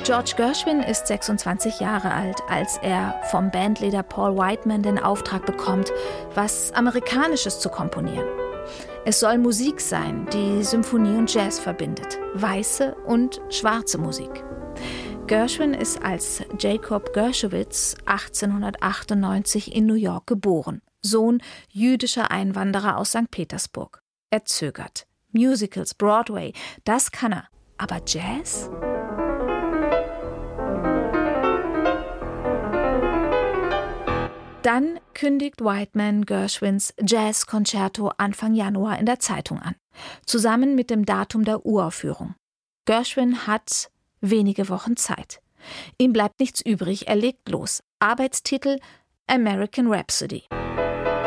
George Gershwin ist 26 Jahre alt, als er vom Bandleader Paul Whiteman den Auftrag bekommt, was Amerikanisches zu komponieren. Es soll Musik sein, die Symphonie und Jazz verbindet, weiße und schwarze Musik. Gershwin ist als Jacob Gershowitz 1898 in New York geboren, Sohn jüdischer Einwanderer aus St. Petersburg. Er zögert. Musicals, Broadway, das kann er. Aber Jazz? Dann kündigt Whiteman Gershwins Jazz-Konzerto Anfang Januar in der Zeitung an, zusammen mit dem Datum der Uraufführung. Gershwin hat wenige Wochen Zeit. Ihm bleibt nichts übrig, er legt los. Arbeitstitel American Rhapsody.